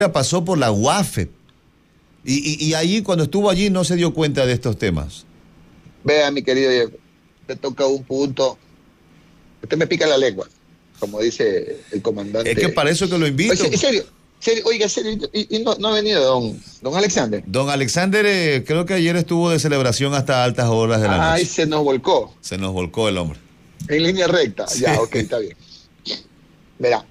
pasó por la UAFE y allí, cuando estuvo allí, no se dio cuenta de estos temas. Vea, mi querido Diego, te toca un punto. Usted me pica la lengua, como dice el comandante. Es que para eso que lo invito. Oye, en serio, oiga, serio, y no ha venido don Alexander. Don Alexander, creo que ayer estuvo de celebración hasta altas horas de la noche. Ay, se nos volcó. Se nos volcó el hombre. En línea recta. Sí. Ya, ok, está bien. Verá,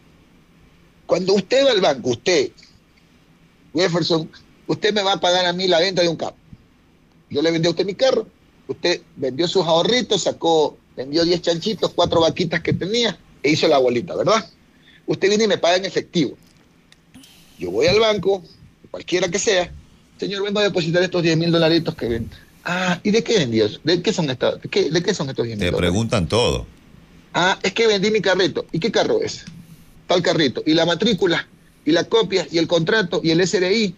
cuando usted va al banco, usted, Jefferson, usted me va a pagar a mí la venta de un carro. Yo le vendí a usted mi carro, usted vendió sus ahorritos, vendió 10 chanchitos, 4 vaquitas que tenía, e hizo la bolita, ¿verdad? Usted viene y me paga en efectivo. Yo voy al banco, cualquiera que sea, señor, vengo a depositar estos $10,000 que ven. Ah, ¿y de qué vendió? ¿De qué son estos $10,000? Te preguntan todo. Ah, es que vendí mi carrito. ¿Y qué carro es? Tal carrito. Y la matrícula, y la copia, y el contrato, y el SRI.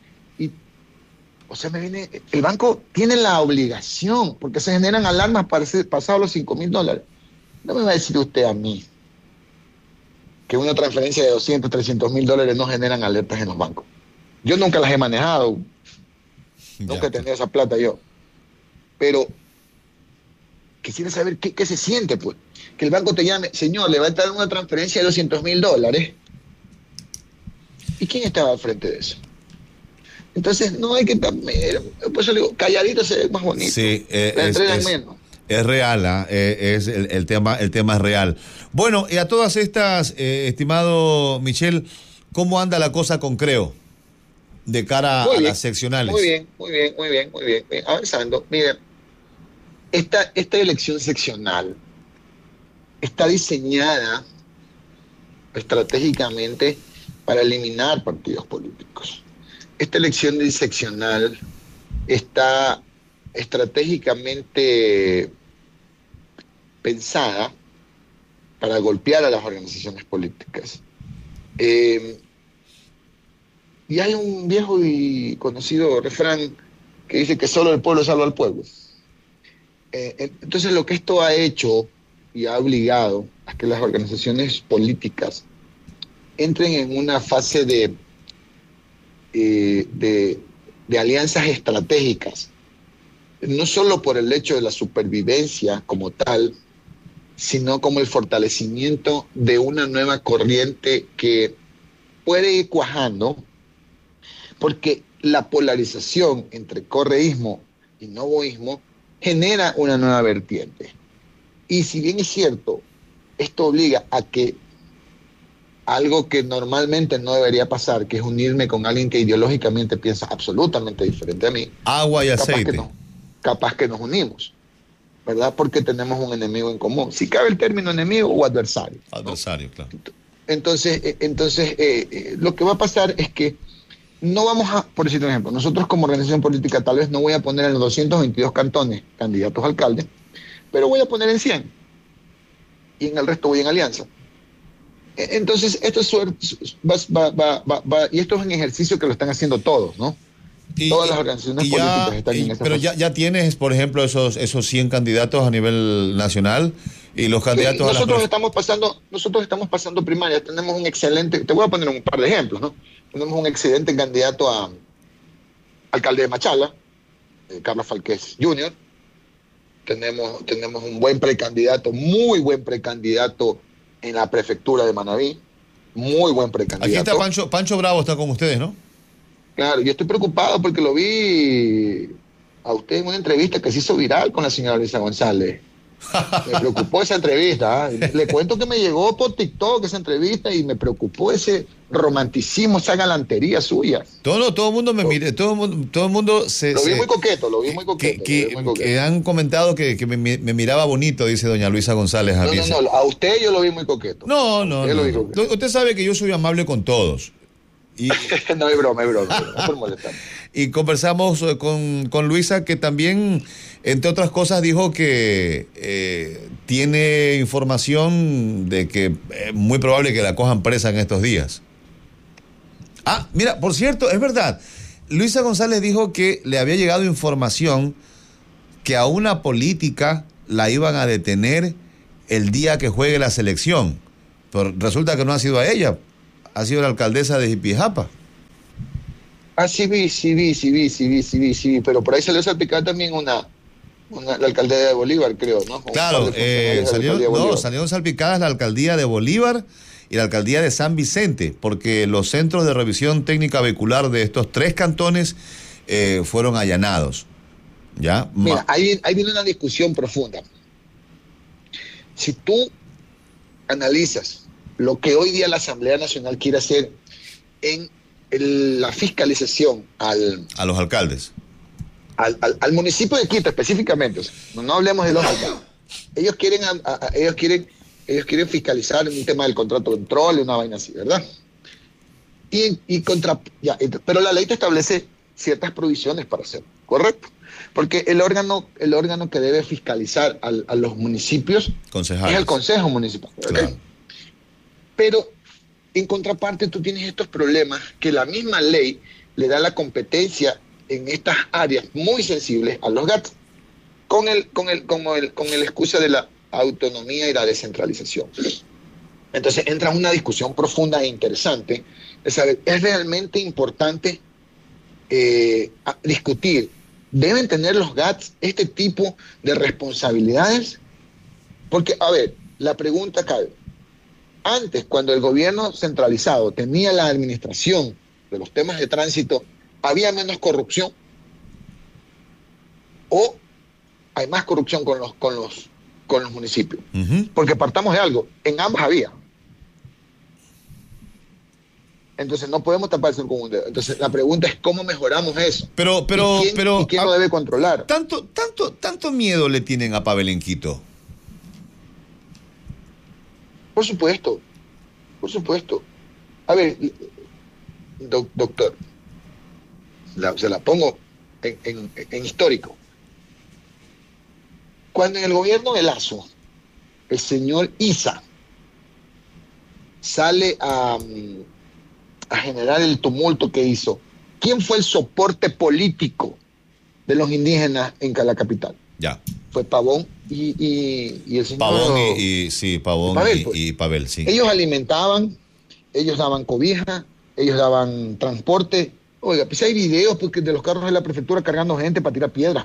O sea, el banco tiene la obligación, porque se generan alarmas pasados los $5,000. No me va a decir usted a mí que una transferencia de $200, $300,000 no generan alertas en los bancos. Yo nunca las he manejado. Nunca he tenido esa plata yo. Pero quisiera saber qué se siente, pues. Que el banco te llame, señor, le va a entrar una transferencia de $200,000. ¿Y quién estaba al frente de eso? Entonces, no hay que... Pues yo le digo, calladito se ve más bonito. Sí, la entregan menos. Es real, el tema es real. Bueno, y a todas estas, estimado Michel, ¿cómo anda la cosa con Creo de cara a las seccionales? Muy bien. Avanzando. Miren, esta elección seccional está diseñada estratégicamente para eliminar partidos políticos. Esta elección seccional está estratégicamente pensada para golpear a las organizaciones políticas. Y hay un viejo y conocido refrán que dice que solo el pueblo salva al pueblo. Entonces, lo que esto ha hecho y ha obligado a que las organizaciones políticas entren en una fase de alianzas estratégicas, no solo por el hecho de la supervivencia como tal, sino como el fortalecimiento de una nueva corriente que puede ir cuajando, porque la polarización entre correísmo y novoísmo genera una nueva vertiente. Y si bien es cierto, esto obliga a que algo que normalmente no debería pasar, que es unirme con alguien que ideológicamente piensa absolutamente diferente a mí. Agua y aceite. Capaz que nos unimos, ¿verdad? Porque tenemos un enemigo en común. Si cabe el término enemigo o adversario. Adversario, ¿no? Claro. Entonces, lo que va a pasar es que no vamos a, por decir un ejemplo, nosotros como organización política tal vez no voy a poner en los 222 cantones candidatos a alcalde, pero voy a poner en 100. Y en el resto voy en alianza. Entonces, esto es y esto es un ejercicio que lo están haciendo todos, ¿no? Todas las organizaciones políticas están en esa pero fase. ya tienes, por ejemplo, esos 100 candidatos a nivel nacional y los candidatos sí, nosotros estamos pasando primarias. Tenemos un excelente, te voy a poner un par de ejemplos, ¿no? Tenemos un excelente candidato a alcalde de Machala, Carlos Falqués Jr. Tenemos un buen precandidato, muy buen precandidato en la prefectura de Manabí, muy buen precandidato. Aquí está Pancho Bravo, está con ustedes, ¿no? Claro, yo estoy preocupado porque lo vi a usted en una entrevista que se hizo viral con la señora Luisa González. Me preocupó esa entrevista. Le cuento que me llegó por TikTok esa entrevista y me preocupó ese romanticismo, esa galantería suya. Todo el mundo me mire, todo el mundo se... Lo vi muy coqueto. Que han comentado que me miraba bonito, dice doña Luisa González. No, a usted yo lo vi muy coqueto. No. Usted sabe que yo soy amable con todos. No hay broma, no por molestar. Y conversamos con Luisa, que también, entre otras cosas, dijo que tiene información de que es muy probable que la cojan presa en estos días. Ah, mira, por cierto, es verdad. Luisa González dijo que le había llegado información que a una política la iban a detener el día que juegue la selección. Pero resulta que no ha sido a ella. Ha sido la alcaldesa de Jipijapa. Sí vi, pero por ahí salió salpicada también la alcaldía de Bolívar, creo, ¿no? Claro, salieron salpicadas la alcaldía de Bolívar y la alcaldía de San Vicente, porque los centros de revisión técnica vehicular de estos 3 cantones fueron allanados. ¿Ya? Mira, ahí viene una discusión profunda. Si tú analizas lo que hoy día la Asamblea Nacional quiere hacer en la fiscalización a los alcaldes, al municipio de Quito específicamente, o sea, no hablemos de los alcaldes. Ellos quieren fiscalizar un tema del contrato de control, una vaina así, ¿verdad? Pero la ley te establece ciertas provisiones para hacerlo, ¿correcto? Porque el órgano que debe fiscalizar a los municipios concejales, es el Consejo Municipal, ¿okay? Claro. Pero en contraparte tú tienes estos problemas que la misma ley le da la competencia en estas áreas muy sensibles a los GATS, con el excusa de la autonomía y la descentralización. Entonces entra una discusión profunda e interesante de saber, ¿es realmente importante discutir? ¿Deben tener los GATS este tipo de responsabilidades? Porque, a ver, la pregunta cabe. Antes, cuando el gobierno centralizado tenía la administración de los temas de tránsito, ¿había menos corrupción? ¿O hay más corrupción con los municipios? Uh-huh. Porque partamos de algo, en ambas había. Entonces no podemos tapar el sol con un dedo. Entonces la pregunta es ¿cómo mejoramos eso? Pero ¿Y quién lo debe controlar? ¿Tanto miedo le tienen a Pavel en Quito? Por supuesto. A ver, doctor, se la pongo en histórico. Cuando en el gobierno de Lazo, el señor Issa sale a generar el tumulto que hizo, ¿quién fue el soporte político de los indígenas en la capital? Ya. Fue Pavón y el señor... Pavón y Pavel, sí. Ellos alimentaban, ellos daban cobija, ellos daban transporte. Oiga, pues hay videos de los carros de la prefectura cargando gente para tirar piedras.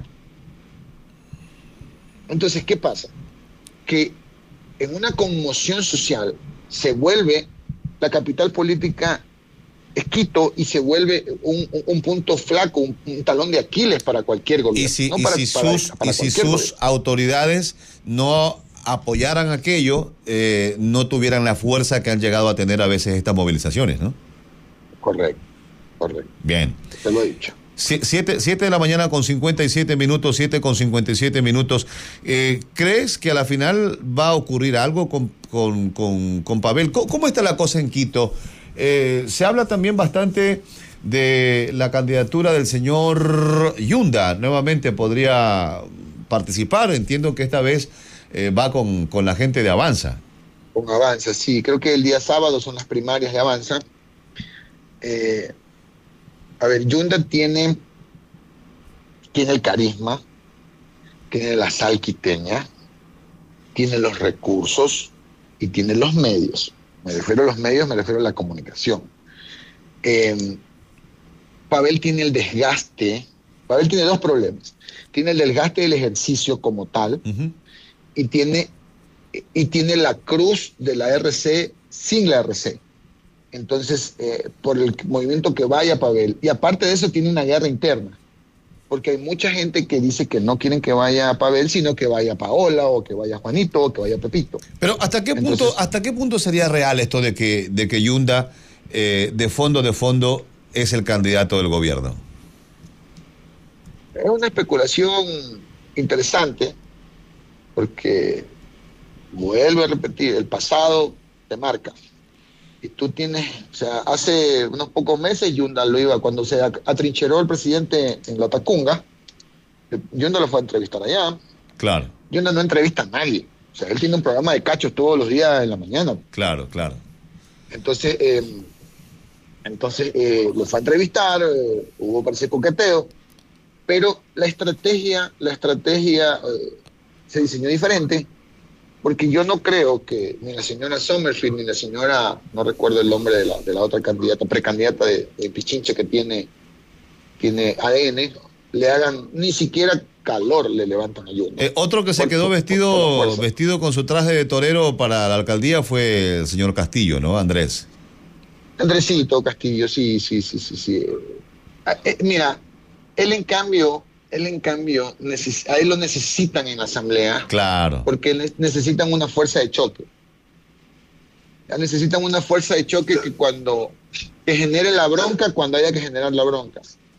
Entonces, ¿qué pasa? Que en una conmoción social se vuelve la capital política es Quito y se vuelve un punto flaco, un talón de Aquiles para cualquier gobierno. Si sus autoridades no apoyaran aquello, no tuvieran la fuerza que han llegado a tener a veces estas movilizaciones, ¿no? Correcto. Bien. Te lo he dicho. 7 de la mañana con 57 minutos, 7 con 57 minutos. ¿Crees que a la final va a ocurrir algo con Pavel? ¿Cómo está la cosa en Quito? Se habla también bastante de la candidatura del señor Yunda. Nuevamente podría participar. Entiendo que esta vez va con la gente de Avanza. Con Avanza, sí. Creo que el día sábado son las primarias de Avanza. A ver, Yunda tiene el carisma, tiene la sal quiteña, tiene los recursos y tiene los medios. Me refiero a los medios, me refiero a la comunicación. Pavel tiene el desgaste. Pavel tiene dos problemas. Tiene el desgaste del ejercicio como tal, uh-huh, y tiene la cruz de la RC sin la RC. Entonces, por el movimiento que vaya Pavel. Y aparte de eso, tiene una guerra interna. Porque hay mucha gente que dice que no quieren que vaya Pavel, sino que vaya Paola, o que vaya Juanito, o que vaya Pepito. Pero ¿hasta qué punto sería real esto de que Yunda, de fondo, es el candidato del gobierno? Es una especulación interesante, porque, vuelvo a repetir, el pasado te marca. Y tú tienes, o sea, hace unos pocos meses Yunda lo iba, cuando se atrincheró el presidente en la Tacunga, Yunda lo fue a entrevistar allá. Claro. Yunda no entrevista a nadie. O sea, él tiene un programa de cachos todos los días en la mañana. Claro. Entonces, lo fue a entrevistar, hubo parece coqueteo, pero la estrategia se diseñó diferente. Porque yo no creo que ni la señora Sommerfield ni la señora, no recuerdo el nombre de la otra candidata, precandidata de Pichinche que tiene tiene ADN, le hagan ni siquiera calor, le levantan a Junior. Otro que se quedó vestido con su traje de torero para la alcaldía fue el señor Castillo, ¿no, Andrés? Andresito Castillo, sí. Mira, él en cambio, a él lo necesitan en la asamblea. Claro. Porque necesitan una fuerza de choque. Necesitan una fuerza de choque que genere la bronca cuando haya que generar la bronca.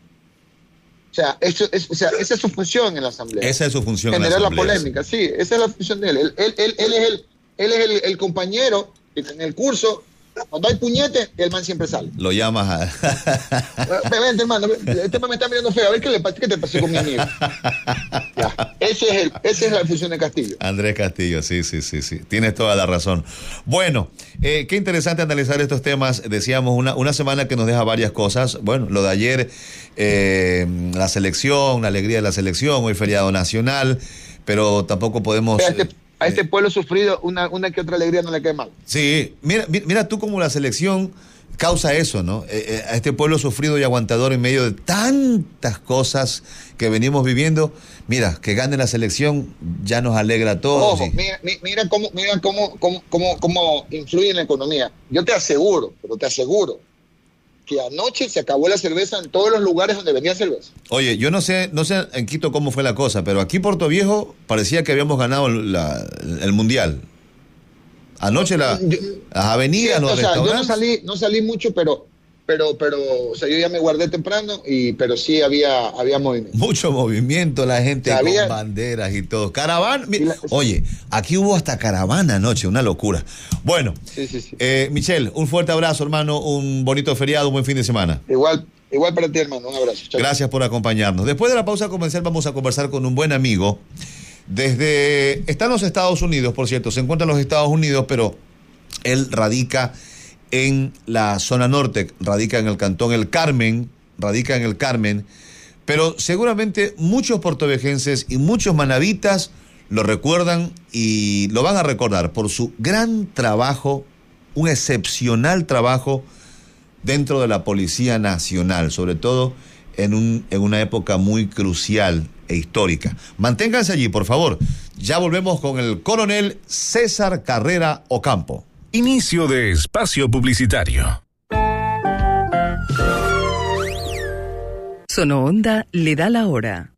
O sea, esa es su función en la asamblea. Esa es su función en la asamblea. Generar la polémica, sí, esa es la función de él. Él es el compañero que en el curso, cuando hay puñete, el man siempre sale. Lo llamas a... Vente, hermano, este man me está mirando feo, a ver qué te pasó con mi amigo. Ya, esa es la función de Castillo. Andrés Castillo, sí. Tienes toda la razón. Bueno, qué interesante analizar estos temas. Decíamos, una semana que nos deja varias cosas. Bueno, lo de ayer, la selección, la alegría de la selección, hoy feriado nacional, pero tampoco podemos... A este pueblo sufrido, una que otra alegría no le cae mal. Sí, mira tú cómo la selección causa eso, ¿no? A este pueblo sufrido y aguantador en medio de tantas cosas que venimos viviendo. Mira, que gane la selección ya nos alegra a todos. Ojo, mira cómo influye en la economía. Yo te aseguro que anoche se acabó la cerveza en todos los lugares donde vendía cerveza. Oye, yo no sé en Quito cómo fue la cosa, pero aquí Puerto Viejo parecía que habíamos ganado el Mundial. Anoche las avenidas, los restaurantes... Yo no salí mucho, pero o sea, yo ya me guardé temprano, pero sí había movimiento. Mucho movimiento, la gente con banderas y todo. Caravana, oye, aquí hubo hasta caravana anoche, una locura. Bueno, sí. Michel, un fuerte abrazo, hermano, un bonito feriado, un buen fin de semana. Igual para ti, hermano, un abrazo. Chau. Gracias por acompañarnos. Después de la pausa comercial vamos a conversar con un buen amigo. Está en los Estados Unidos, por cierto, se encuentra en los Estados Unidos, pero él radica en la zona norte, radica en el cantón El Carmen, pero seguramente muchos puertovejenses y muchos manavitas lo recuerdan y lo van a recordar por su gran trabajo, un excepcional trabajo dentro de la Policía Nacional, sobre todo en una época muy crucial e histórica. Manténganse allí, por favor. Ya volvemos con el coronel César Carrera Ocampo. Inicio de espacio publicitario. Sonoonda le da la hora.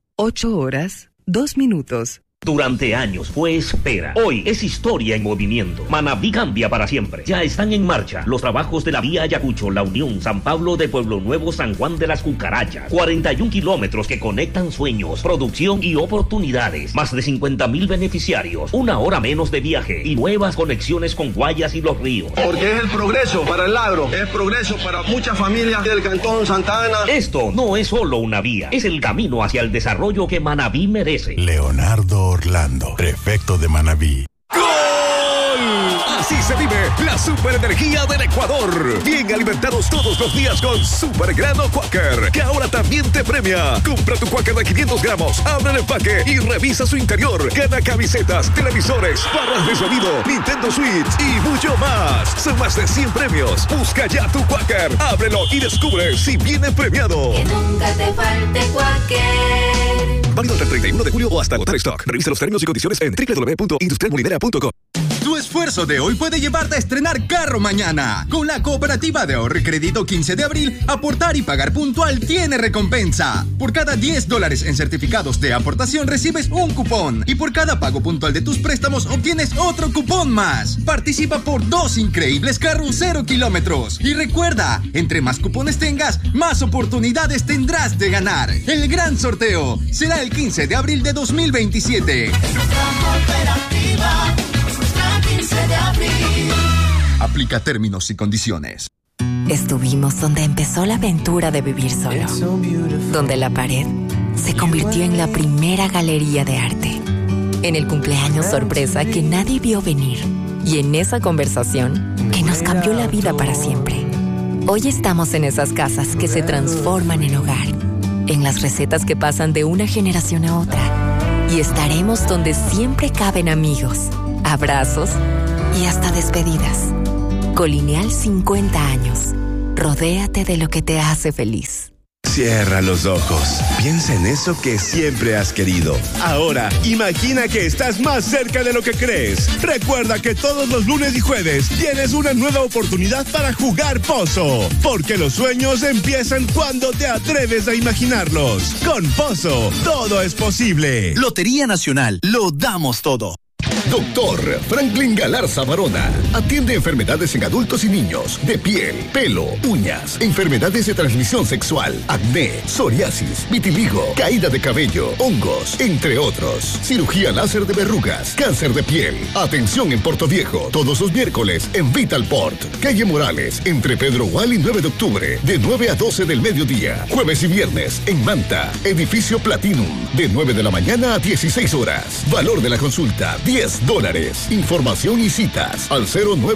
8:02. Durante años fue espera. Hoy es historia en movimiento. Manabí cambia para siempre. Ya están en marcha los trabajos de la vía Ayacucho, La Unión, San Pablo de Pueblo Nuevo, San Juan de las Cucarachas. 41 kilómetros que conectan sueños, producción y oportunidades. Más de 50,000 beneficiarios. 1 hora menos de viaje y nuevas conexiones con Guayas y Los Ríos. Porque es el progreso para el agro, es progreso para muchas familias del Cantón Santa Ana. Esto no es solo una vía, es el camino hacia el desarrollo que Manabí merece. Leonardo Orlando, prefecto de Manabí. Así se vive la superenergía del Ecuador. Bien alimentados todos los días con Supergrano Quaker, que ahora también te premia. Compra tu Quaker de 500 gramos, abre el empaque y revisa su interior. Gana camisetas, televisores, barras de sonido, Nintendo Switch y mucho más. Son más de 100 premios. Busca ya tu Quaker, ábrelo y descubre si viene premiado. Que nunca te falte Quaker. Válido hasta el 31 de julio o hasta agotar stock. Revisa los términos y condiciones en www.industrialmolinera.com. Tu esfuerzo de hoy puede llevarte a estrenar carro mañana. Con la Cooperativa de Ahorro y Crédito 15 de abril, aportar y pagar puntual tiene recompensa. Por cada $10 en certificados de aportación recibes un cupón. Y por cada pago puntual de tus préstamos obtienes otro cupón más. Participa por 2 increíbles carros 0 kilómetros. Y recuerda, entre más cupones tengas, más oportunidades tendrás de ganar. El gran sorteo será el 15 de abril de 2027. Aplica términos y condiciones. Estuvimos donde empezó la aventura de vivir solo. Donde la pared se convirtió en la primera galería de arte. En el cumpleaños sorpresa que nadie vio venir. Y en esa conversación que nos cambió la vida para siempre. Hoy estamos en esas casas que se transforman en hogar. En las recetas que pasan de una generación a otra. Y estaremos donde siempre caben amigos, abrazos y hasta despedidas. Colineal 50 años. Rodéate de lo que te hace feliz. Cierra los ojos. Piensa en eso que siempre has querido. Ahora, imagina que estás más cerca de lo que crees. Recuerda que todos los lunes y jueves tienes una nueva oportunidad para jugar Pozo. Porque los sueños empiezan cuando te atreves a imaginarlos. Con Pozo, todo es posible. Lotería Nacional, lo damos todo. Doctor Franklin Galarza Barona atiende enfermedades en adultos y niños de piel, pelo, uñas, enfermedades de transmisión sexual, acné, psoriasis, vitiligo, caída de cabello, hongos, entre otros. Cirugía láser de verrugas, cáncer de piel. Atención en Puerto Viejo, todos los miércoles en Vitalport, calle Morales, entre Pedro Gual y 9 de octubre, de 9 a 12 del mediodía. Jueves y viernes en Manta, edificio Platinum, de 9 de la mañana a 16 horas. Valor de la consulta, $10. Información y citas al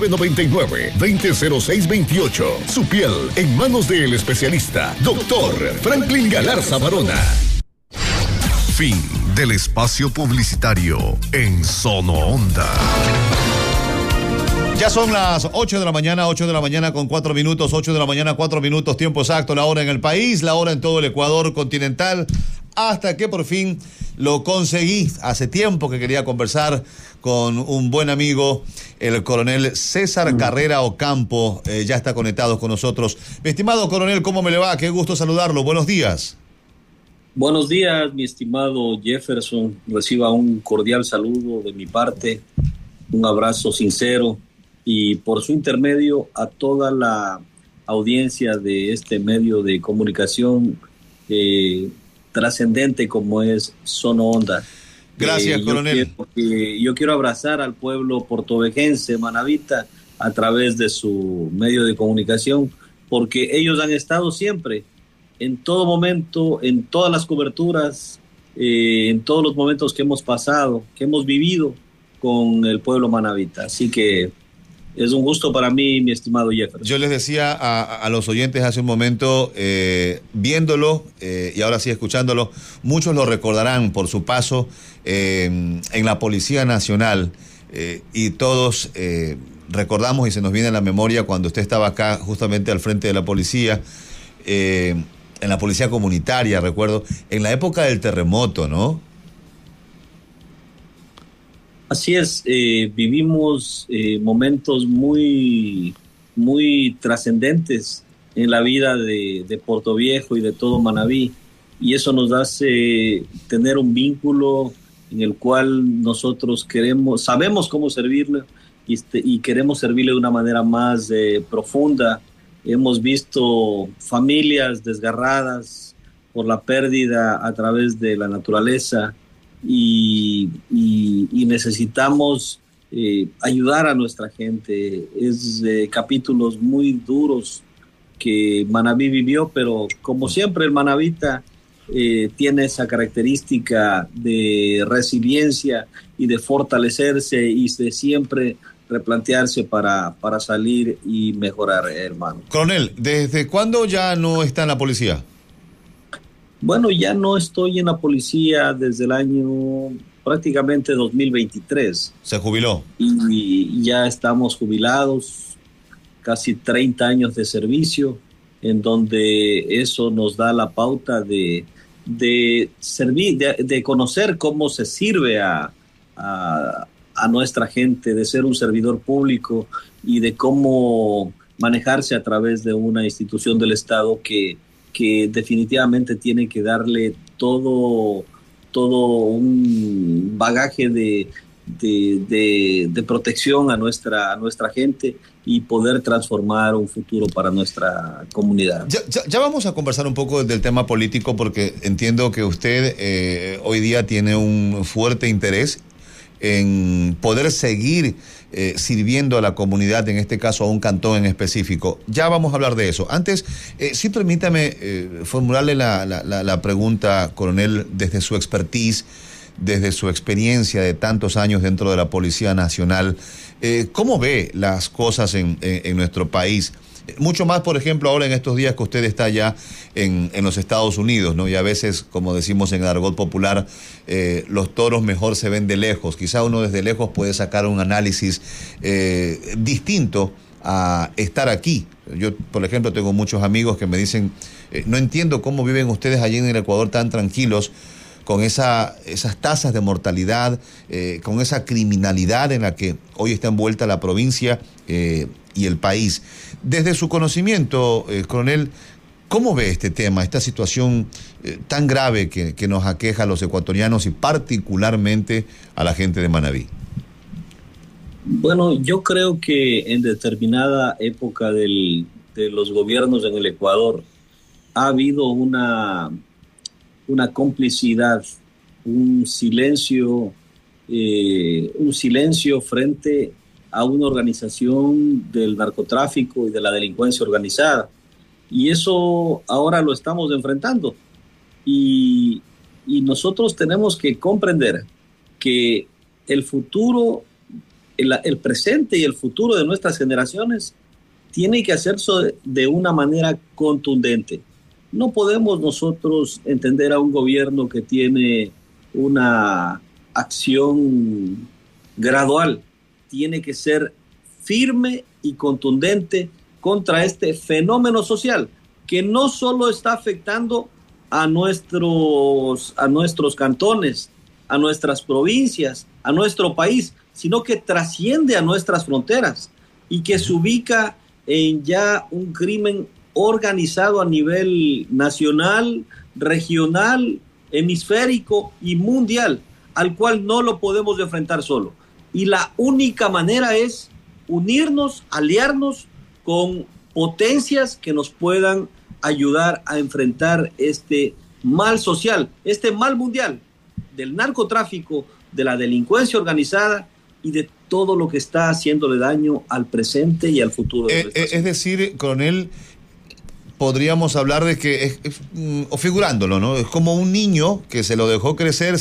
0999-200628. Su piel en manos del especialista, Doctor Franklin Galarza Barona. Fin del espacio publicitario en Sono Onda. Ya son las 8 de la mañana con 4 minutos, 8 de la mañana, 4 minutos, tiempo exacto, la hora en el país, la hora en todo el Ecuador continental, hasta que por fin lo conseguí. Hace tiempo que quería conversar con un buen amigo, el coronel César Carrera Ocampo, ya está conectado con nosotros. Mi estimado coronel, ¿cómo me le va? Qué gusto saludarlo, buenos días. Buenos días, mi estimado Jefferson, reciba un cordial saludo de mi parte, un abrazo sincero y por su intermedio a toda la audiencia de este medio de comunicación trascendente como es Sono Onda. Gracias, coronel. Yo quiero abrazar al pueblo portovejense, manabita, a través de su medio de comunicación, porque ellos han estado siempre, en todo momento, en todas las coberturas, en todos los momentos que hemos pasado, que hemos vivido con el pueblo manabita. Así que es un gusto para mí, mi estimado Jefferson. Yo les decía a los oyentes hace un momento, viéndolo y ahora sí escuchándolo, muchos lo recordarán por su paso en la Policía Nacional y todos recordamos y se nos viene a la memoria cuando usted estaba acá justamente al frente de la policía, en la policía comunitaria, recuerdo, en la época del terremoto, ¿no? Así es, vivimos momentos muy, muy trascendentes en la vida de Puerto Viejo y de todo Manabí, y eso nos hace tener un vínculo en el cual nosotros sabemos cómo servirle y queremos servirle de una manera más profunda. Hemos visto familias desgarradas por la pérdida a través de la naturaleza, y necesitamos ayudar a nuestra gente. Es capítulos muy duros que Manabí vivió, pero como siempre el manabita tiene esa característica de resiliencia y de fortalecerse y de siempre replantearse para salir y mejorar, hermano. Coronel, ¿desde cuándo ya no está en la policía? Bueno, ya no estoy en la policía desde el año prácticamente 2023. ¿Se jubiló? Y ya estamos jubilados, casi 30 años de servicio, en donde eso nos da la pauta de servir, de conocer cómo se sirve a nuestra gente, de ser un servidor público y de cómo manejarse a través de una institución del Estado que definitivamente tiene que darle todo un bagaje de protección a nuestra gente y poder transformar un futuro para nuestra comunidad. Ya vamos a conversar un poco del tema político porque entiendo que usted hoy día tiene un fuerte interés en poder seguir sirviendo a la comunidad, en este caso a un cantón en específico. Ya vamos a hablar de eso. Antes, sí permítame formularle la pregunta, coronel, desde su expertise, desde su experiencia de tantos años dentro de la Policía Nacional, ¿cómo ve las cosas en nuestro país? Mucho más, por ejemplo, ahora en estos días que usted está ya en los Estados Unidos, ¿no? Y a veces, como decimos en el argot popular, los toros mejor se ven de lejos. Quizá uno desde lejos puede sacar un análisis distinto a estar aquí. Yo, por ejemplo, tengo muchos amigos que me dicen, no entiendo cómo viven ustedes allí en el Ecuador tan tranquilos, con esas tasas de mortalidad, con esa criminalidad en la que hoy está envuelta la provincia y el país. Desde su conocimiento, coronel, ¿cómo ve este tema, esta situación tan grave que nos aqueja a los ecuatorianos y particularmente a la gente de Manabí? Bueno, yo creo que en determinada época de los gobiernos en el Ecuador ha habido una complicidad, un silencio frente a una organización del narcotráfico y de la delincuencia organizada. Y eso ahora lo estamos enfrentando. Y nosotros tenemos que comprender que el futuro, el presente y el futuro de nuestras generaciones tiene que hacerse de una manera contundente. No podemos nosotros entender a un gobierno que tiene una acción gradual. Tiene que ser firme y contundente contra este fenómeno social que no solo está afectando a nuestros cantones, a nuestras provincias, a nuestro país, sino que trasciende a nuestras fronteras y que se ubica en ya un crimen organizado a nivel nacional, regional, hemisférico y mundial, al cual no lo podemos enfrentar solo. Y la única manera es unirnos, aliarnos con potencias que nos puedan ayudar a enfrentar este mal social, este mal mundial del narcotráfico, de la delincuencia organizada y de todo lo que está haciéndole daño al presente y al futuro. Es decir, coronel, podríamos hablar de que, o figurándolo, ¿no? Es como un niño que se lo dejó crecer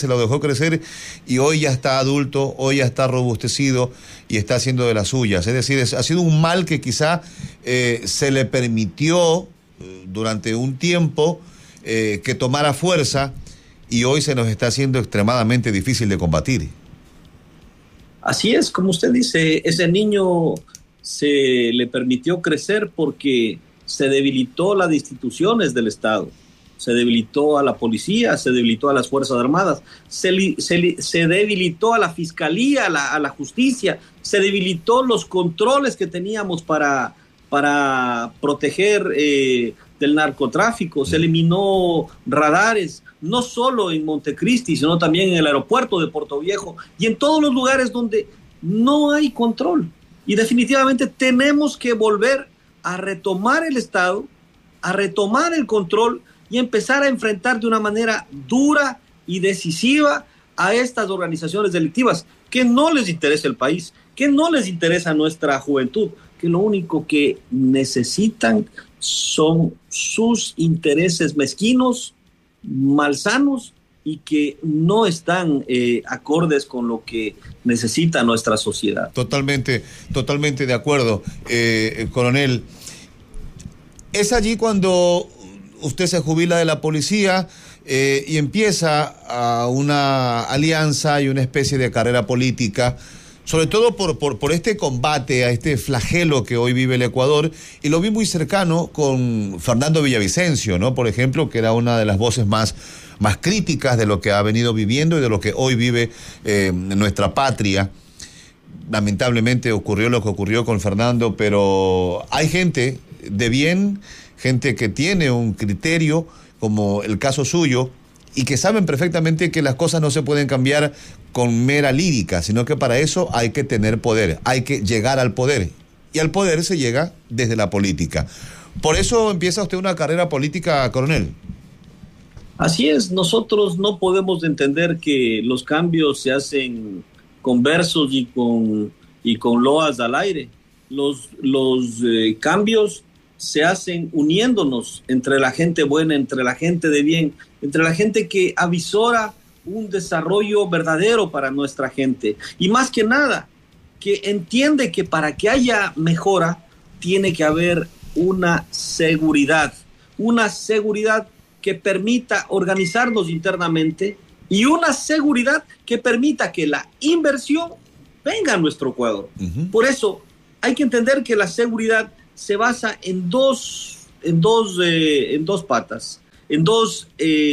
y hoy ya está adulto, hoy ya está robustecido y está haciendo de las suyas. Es decir, ha sido un mal que quizá se le permitió durante un tiempo que tomara fuerza y hoy se nos está haciendo extremadamente difícil de combatir. Así es, como usted dice, ese niño se le permitió crecer porque se debilitó las instituciones del Estado, se debilitó a la policía, se debilitó a las Fuerzas Armadas, se debilitó a la Fiscalía, a la Justicia, se debilitó los controles que teníamos para proteger del narcotráfico, se eliminó radares, no solo en Montecristi, sino también en el aeropuerto de Portoviejo y en todos los lugares donde no hay control. Y definitivamente tenemos que volver a retomar el Estado, a retomar el control y empezar a enfrentar de una manera dura y decisiva a estas organizaciones delictivas que no les interesa el país, que no les interesa nuestra juventud, que lo único que necesitan son sus intereses mezquinos, malsanos y que no están acordes con lo que necesita nuestra sociedad. Totalmente de acuerdo, coronel. Es allí cuando usted se jubila de la policía y empieza a una alianza y una especie de carrera política, sobre todo por este combate a este flagelo que hoy vive el Ecuador, y lo vi muy cercano con Fernando Villavicencio, ¿no? Por ejemplo, que era una de las voces más críticas de lo que ha venido viviendo y de lo que hoy vive nuestra patria. Lamentablemente ocurrió lo que ocurrió con Fernando, pero hay gente de bien, gente que tiene un criterio, como el caso suyo, y que saben perfectamente que las cosas no se pueden cambiar con mera lírica, sino que para eso hay que tener poder, hay que llegar al poder, y al poder se llega desde la política. Por eso empieza usted una carrera política, coronel. Así es, nosotros no podemos entender que los cambios se hacen con versos y con loas al aire. Los cambios se hacen uniéndonos entre la gente buena, entre la gente de bien, entre la gente que avisora un desarrollo verdadero para nuestra gente. Y más que nada, que entiende que para que haya mejora, tiene que haber una seguridad que permita organizarnos internamente y una seguridad que permita que la inversión venga a nuestro Ecuador. Uh-huh. Por eso hay que entender que la seguridad se basa en dos patas, en dos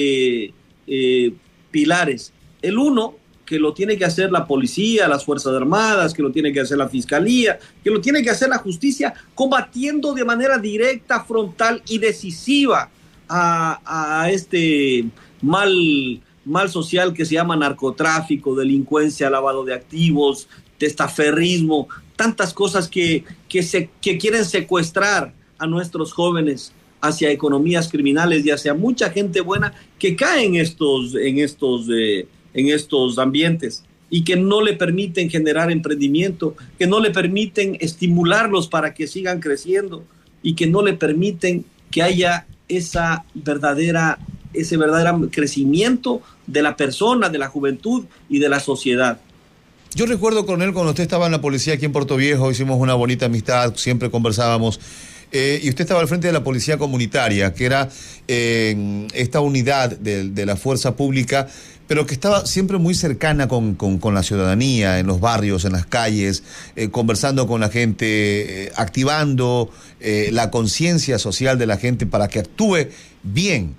pilares. El uno, que lo tiene que hacer la policía, las Fuerzas Armadas, que lo tiene que hacer la Fiscalía, que lo tiene que hacer la justicia, combatiendo de manera directa, frontal y decisiva a este mal social que se llama narcotráfico, delincuencia, lavado de activos, testaferrismo, tantas cosas que quieren secuestrar a nuestros jóvenes hacia economías criminales y hacia mucha gente buena que cae en estos ambientes y que no le permiten generar emprendimiento, que no le permiten estimularlos para que sigan creciendo y que no le permiten que haya ese verdadero crecimiento de la persona, de la juventud y de la sociedad. Yo recuerdo, coronel, cuando usted estaba en la policía aquí en Puerto Viejo, hicimos una bonita amistad, siempre conversábamos, y usted estaba al frente de la policía comunitaria, que era esta unidad de la fuerza pública, pero que estaba siempre muy cercana con la ciudadanía, en los barrios, en las calles, conversando con la gente, activando la conciencia social de la gente para que actúe bien.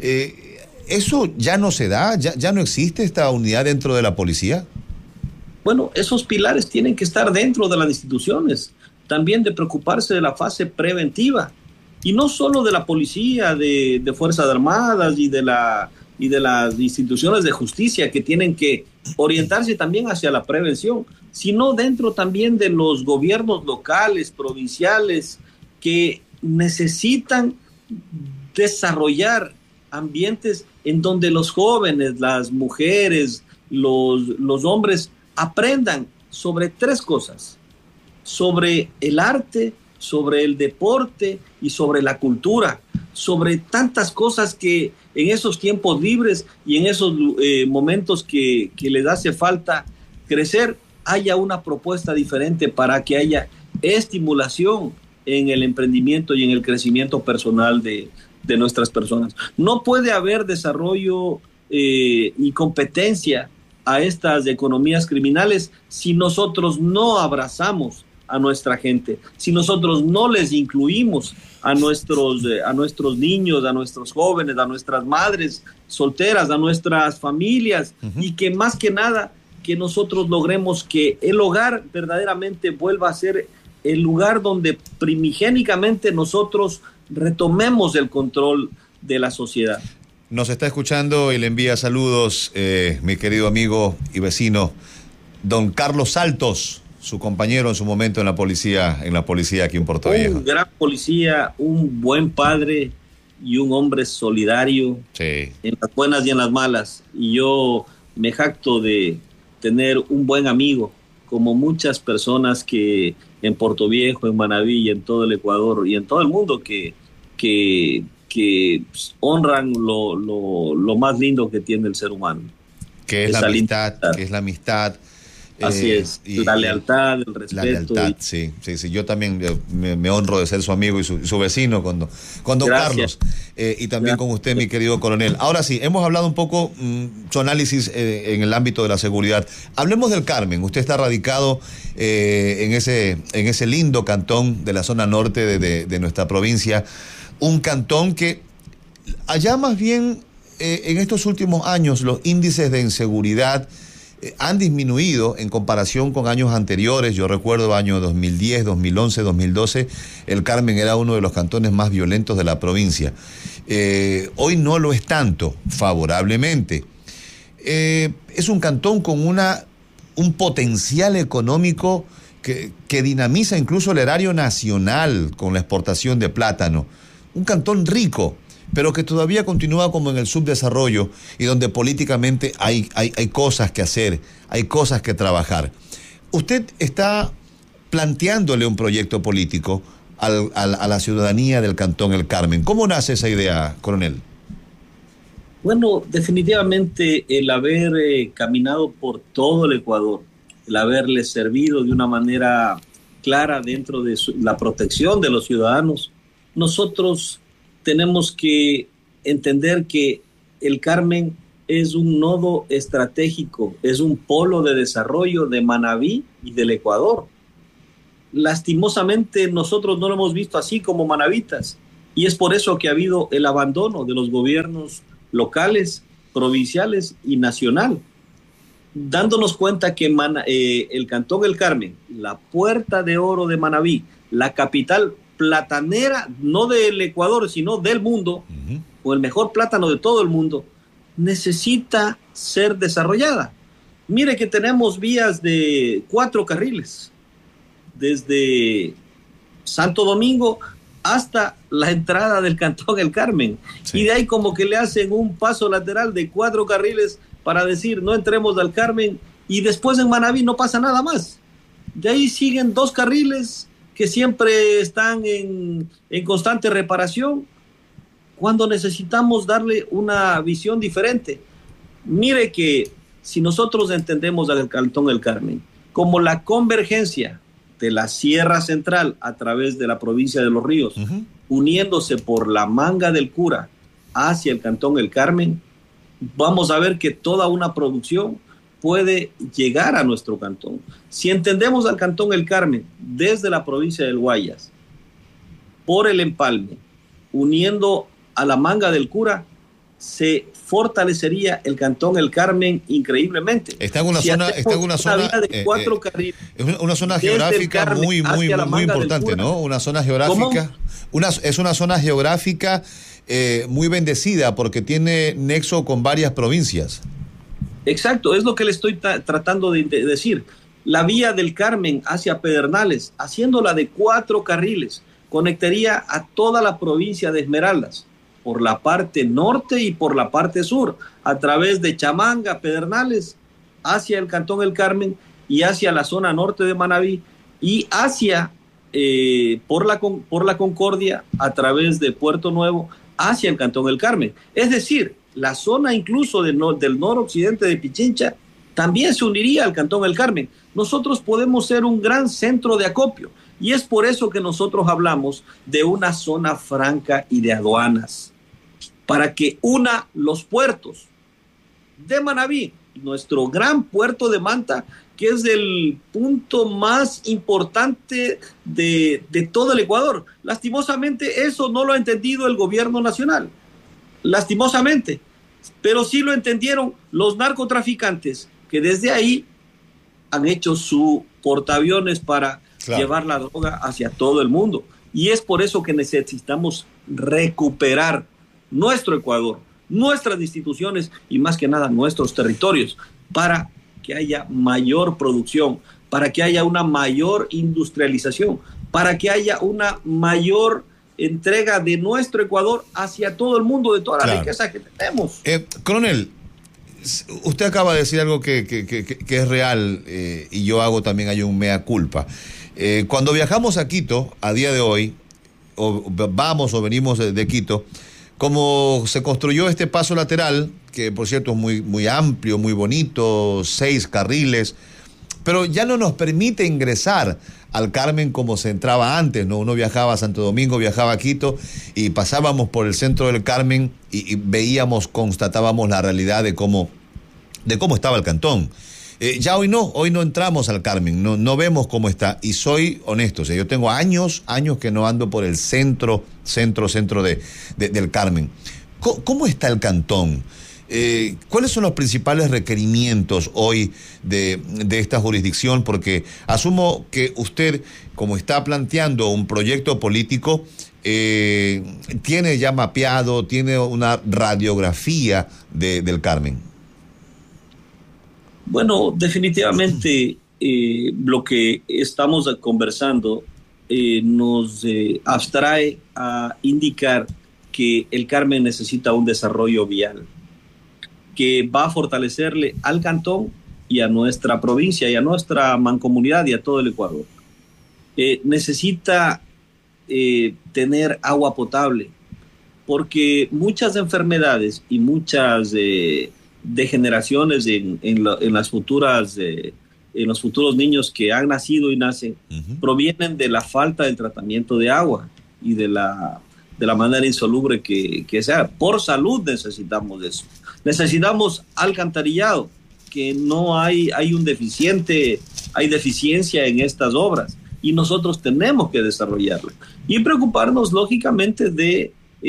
¿Eso ya no se da? ¿Ya no existe esta unidad dentro de la policía? Bueno, esos pilares tienen que estar dentro de las instituciones, también de preocuparse de la fase preventiva, y no solo de la policía, de Fuerzas Armadas y de las instituciones de justicia que tienen que orientarse también hacia la prevención, sino dentro también de los gobiernos locales, provinciales, que necesitan desarrollar ambientes en donde los jóvenes, las mujeres, los hombres aprendan sobre tres cosas: sobre el arte, sobre el deporte y sobre la cultura, sobre tantas cosas que en esos tiempos libres y en esos momentos que les hace falta crecer, haya una propuesta diferente para que haya estimulación en el emprendimiento y en el crecimiento personal de nuestras personas. No puede haber desarrollo y competencia a estas economías criminales si nosotros no abrazamos a nuestra gente, si nosotros no les incluimos a nuestros niños, a nuestros jóvenes, a nuestras madres solteras, a nuestras familias, y que más que nada que nosotros logremos que el hogar verdaderamente vuelva a ser el lugar donde primigénicamente nosotros retomemos el control de la sociedad. Nos está escuchando y le envía saludos mi querido amigo y vecino don Carlos Saltos, su compañero en su momento en la policía aquí en Puerto Viejo. Un gran policía, un buen padre y un hombre solidario, sí, en las buenas y en las malas. Y yo me jacto de tener un buen amigo, como muchas personas que en Puerto Viejo, en Manabí y en todo el Ecuador y en todo el mundo que honran lo más lindo que tiene el ser humano. Que es la amistad. Así es, la lealtad, el respeto. La lealtad, sí. Yo también me honro de ser su amigo y su vecino con don Carlos, y también con usted, mi querido coronel. Ahora sí, hemos hablado un poco su análisis en el ámbito de la seguridad. Hablemos del Carmen. Usted está radicado en ese lindo cantón de la zona norte de nuestra provincia, un cantón que allá más bien en estos últimos años los índices de inseguridad han disminuido en comparación con años anteriores. Yo recuerdo años 2010, 2011, 2012, el Carmen era uno de los cantones más violentos de la provincia. Hoy no lo es tanto, favorablemente. Es un cantón con un potencial económico que dinamiza incluso el erario nacional con la exportación de plátano. Un cantón rico, pero que todavía continúa como en el subdesarrollo y donde políticamente hay cosas que hacer, hay cosas que trabajar. Usted está planteándole un proyecto político a la ciudadanía del Cantón El Carmen. ¿Cómo nace esa idea, coronel? Bueno, definitivamente el haber caminado por todo el Ecuador, el haberle servido de una manera clara dentro de la protección de los ciudadanos, nosotros tenemos que entender que el Carmen es un nodo estratégico, es un polo de desarrollo de Manabí y del Ecuador. lastimosamente nosotros no lo hemos visto así como manavitas, y es por eso que ha habido el abandono de los gobiernos locales, provinciales y nacional, dándonos cuenta que el Cantón El Carmen, la puerta de oro de Manabí, la capital platanera, no del Ecuador, sino del mundo, o el mejor plátano de todo el mundo, necesita ser desarrollada. Mire que tenemos vías de 4 carriles, desde Santo Domingo hasta la entrada del Cantón El Carmen, sí. Y de ahí como que le hacen un paso lateral de 4 carriles para decir no entremos al Carmen, y después en Manabí no pasa nada más. De ahí siguen 2 carriles que siempre están en constante reparación, cuando necesitamos darle una visión diferente. Mire que si nosotros entendemos al Cantón El Carmen como la convergencia de la Sierra Central a través de la provincia de Los Ríos, uniéndose por la Manga del Cura hacia el Cantón El Carmen, vamos a ver que toda una producción puede llegar a nuestro cantón. Si entendemos al Cantón El Carmen desde la provincia del Guayas, por el Empalme, uniendo a la Manga del Cura, se fortalecería el Cantón El Carmen increíbmente. Está en una zona de 4 carriles. Es una zona geográfica muy importante, ¿no? Una zona geográfica. Es una zona geográfica muy bendecida porque tiene nexo con varias provincias. Exacto, es lo que le estoy tratando de decir. La vía del Carmen hacia Pedernales, haciéndola de 4 carriles, conectaría a toda la provincia de Esmeraldas, por la parte norte y por la parte sur, a través de Chamanga, Pedernales, hacia el Cantón El Carmen y hacia la zona norte de Manabí, y hacia, por la Concordia, a través de Puerto Nuevo, hacia el Cantón El Carmen. Es decir, la zona incluso del noroccidente de Pichincha también se uniría al Cantón El Carmen. Nosotros podemos ser un gran centro de acopio, y es por eso que nosotros hablamos de una zona franca y de aduanas, para que una los puertos de Manabí, nuestro gran puerto de Manta, que es el punto más importante de todo el Ecuador. Lastimosamente eso no lo ha entendido el gobierno nacional, lastimosamente, pero sí lo entendieron los narcotraficantes, que desde ahí han hecho su portaaviones para llevar la droga hacia todo el mundo. Y es por eso que necesitamos recuperar nuestro Ecuador, nuestras instituciones y más que nada nuestros territorios, para que haya mayor producción, para que haya una mayor industrialización, para que haya una mayor entrega de nuestro Ecuador hacia todo el mundo, de toda la riqueza que tenemos. Coronel, usted acaba de decir algo que es real, y yo hago también hay un mea culpa. Cuando viajamos a Quito, a día de hoy, o venimos de Quito, como se construyó este paso lateral, que por cierto es muy amplio, muy bonito, 6 carriles, pero ya no nos permite ingresar al Carmen como se entraba antes, ¿no? Uno viajaba a Santo Domingo, viajaba a Quito y pasábamos por el centro del Carmen y constatábamos la realidad de cómo estaba el cantón. Ya hoy no entramos al Carmen, no vemos cómo está, y soy honesto, o sea, yo tengo años que no ando por el centro del Carmen. ¿Cómo está el cantón? ¿Cuáles son los principales requerimientos hoy de esta jurisdicción? Porque asumo que usted, como está planteando un proyecto político, tiene ya mapeado, tiene una radiografía del Carmen. Bueno, definitivamente lo que estamos conversando nos abstrae a indicar que el Carmen necesita un desarrollo vial que va a fortalecerle al cantón y a nuestra provincia y a nuestra mancomunidad y a todo el Ecuador. Necesita tener agua potable, porque muchas enfermedades y muchas degeneraciones en los futuros niños que han nacido y nacen provienen de la falta del tratamiento de agua y de la manera insoluble que sea. Por salud necesitamos eso. Necesitamos alcantarillado, que no hay deficiencia en estas obras. y nosotros tenemos que desarrollarla. Y preocuparnos, lógicamente, de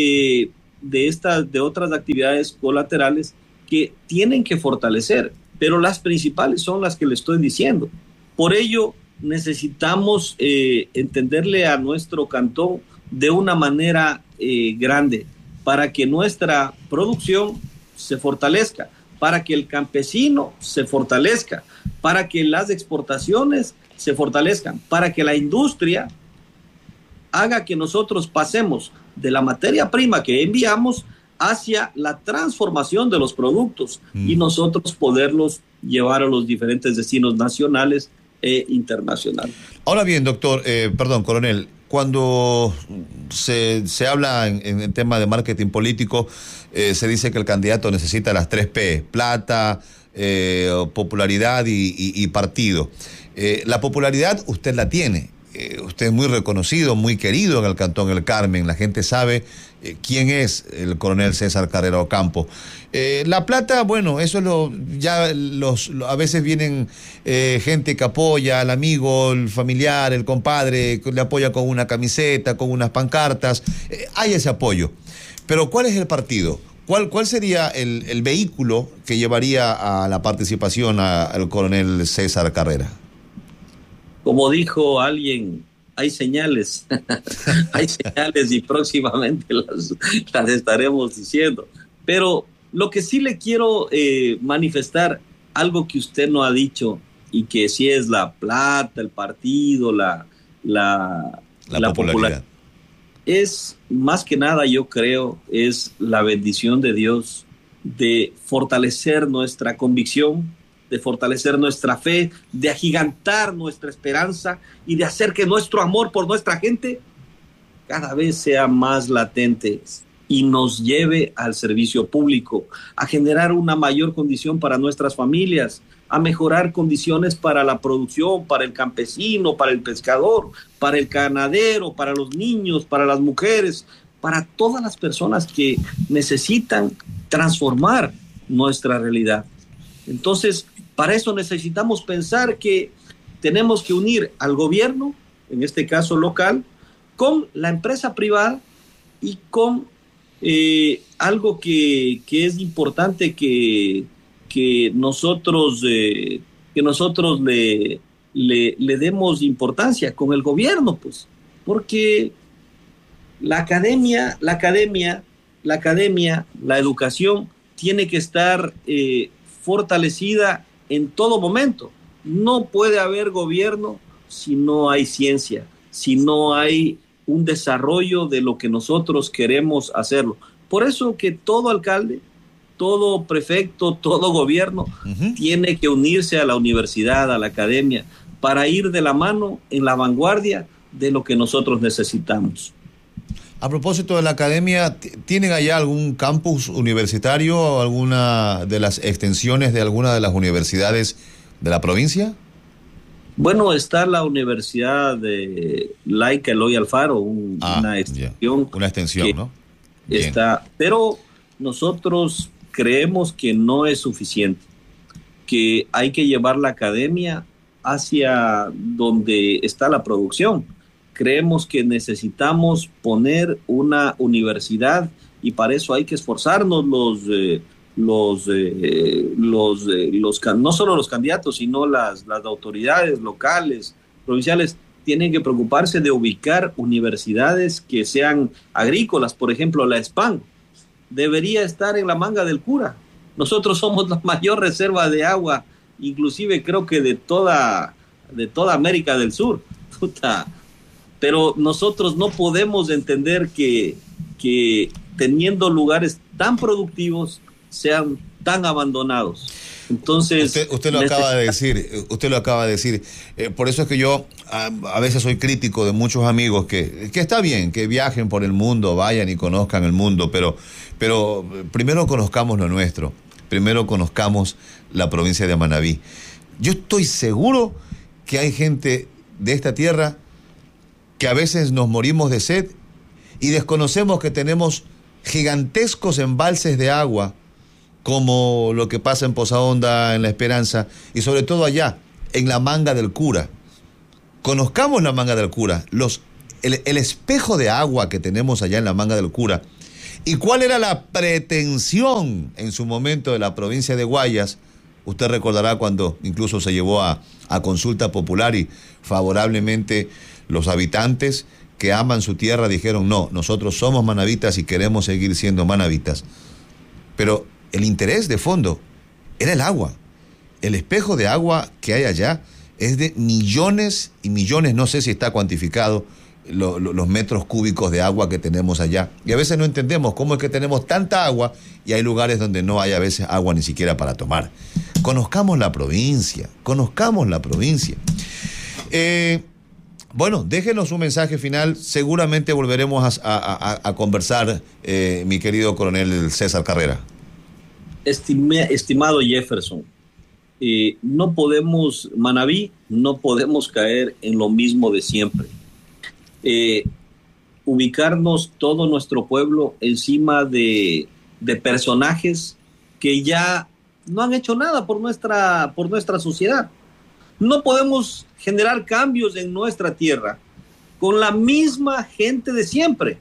otras actividades colaterales que tienen que fortalecer, pero las principales son las que le estoy diciendo. Por ello, necesitamos entenderle a nuestro cantón de una manera grande para que nuestra producción se fortalezca, para que el campesino se fortalezca, para que las exportaciones se fortalezcan, para que la industria haga que nosotros pasemos de la materia prima que enviamos hacia la transformación de los productos y nosotros poderlos llevar a los diferentes destinos nacionales e internacionales. Ahora bien, coronel, cuando se habla en tema de marketing político, se dice que el candidato necesita las 3 P, plata, popularidad y partido. La popularidad usted la tiene. Usted es muy reconocido, muy querido en el Cantón El Carmen. La gente sabe quién es el coronel César Carrera Ocampo. La plata, bueno, eso es a veces vienen gente que apoya al amigo, el familiar, el compadre, que le apoya con una camiseta, con unas pancartas. Hay ese apoyo. Pero ¿cuál es el partido? ¿Cuál sería el vehículo que llevaría a la participación al coronel César Carrera? Como dijo alguien, hay señales, hay señales y próximamente las estaremos diciendo. Pero lo que sí le quiero manifestar, algo que usted no ha dicho y que sí es la plata, el partido, la popularidad. Es más que nada, yo creo, es la bendición de Dios de fortalecer nuestra convicción, de fortalecer nuestra fe, de agigantar nuestra esperanza y de hacer que nuestro amor por nuestra gente cada vez sea más latente y nos lleve al servicio público, a generar una mayor condición para nuestras familias, a mejorar condiciones para la producción, para el campesino, para el pescador, para el ganadero, para los niños, para las mujeres, para todas las personas que necesitan transformar nuestra realidad. Entonces, para eso necesitamos pensar que tenemos que unir al gobierno, en este caso local, con la empresa privada y con algo que es importante que nosotros le demos importancia con el gobierno, pues, porque la academia, la educación tiene que estar fortalecida en todo momento. No puede haber gobierno si no hay ciencia, si no hay un desarrollo de lo que nosotros queremos hacerlo. Por eso que todo alcalde, todo prefecto, todo gobierno tiene que unirse a la universidad, a la academia, para ir de la mano en la vanguardia de lo que nosotros necesitamos. A propósito de la academia, ¿tienen allá algún campus universitario o alguna de las extensiones de alguna de las universidades de la provincia? Bueno, está la Universidad de Laica Eloy Alfaro, una extensión. Una extensión, ¿no? Está, pero nosotros creemos que no es suficiente, que hay que llevar la academia hacia donde está la producción. Creemos que necesitamos poner una universidad y para eso hay que esforzarnos no solo los candidatos, sino las autoridades locales, provinciales, tienen que preocuparse de ubicar universidades que sean agrícolas. Por ejemplo, la SPAN debería estar en la Manga del Cura. Nosotros somos la mayor reserva de agua, inclusive creo que de toda América del Sur. Pero nosotros no podemos entender que teniendo lugares tan productivos sean tan abandonados. Entonces usted lo acaba de decir. Por eso es que yo a veces soy crítico de muchos amigos que está bien que viajen por el mundo, vayan y conozcan el mundo, pero primero conozcamos lo nuestro, primero conozcamos la provincia de Manabí. Yo estoy seguro que hay gente de esta tierra que a veces nos morimos de sed y desconocemos que tenemos gigantescos embalses de agua, como lo que pasa en Poza Honda, en La Esperanza, y sobre todo allá, en la Manga del Cura. Conozcamos la Manga del Cura, el espejo de agua que tenemos allá en la Manga del Cura, y cuál era la pretensión en su momento de la provincia de Guayas. Usted recordará cuando incluso se llevó a consulta popular y favorablemente los habitantes que aman su tierra dijeron: no, nosotros somos manavitas y queremos seguir siendo manavitas. Pero el interés de fondo era el agua. El espejo de agua que hay allá es de millones y millones, no sé si está cuantificado, los metros cúbicos de agua que tenemos allá. Y a veces no entendemos cómo es que tenemos tanta agua y hay lugares donde no hay a veces agua ni siquiera para tomar. Conozcamos la provincia. Bueno, déjenos un mensaje final. Seguramente volveremos a conversar, mi querido coronel César Carrera. Estimado Jefferson, Manaví, no podemos caer en lo mismo de siempre. Ubicarnos todo nuestro pueblo encima de personajes que ya no han hecho nada por nuestra sociedad. No podemos generar cambios en nuestra tierra con la misma gente de siempre.